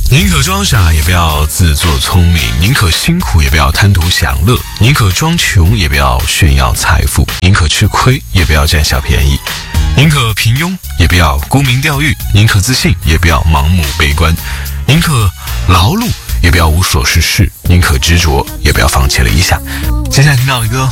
宁可装傻也不要自作聪明，宁可辛苦也不要贪图享乐，宁可装穷也不要炫耀财富，宁可吃亏也不要占小便宜，宁可平庸也不要沽名钓誉，宁可自信也不要盲目悲观，宁可劳碌也不要无所事事，宁可执着也不要放弃理想。接下来听到的歌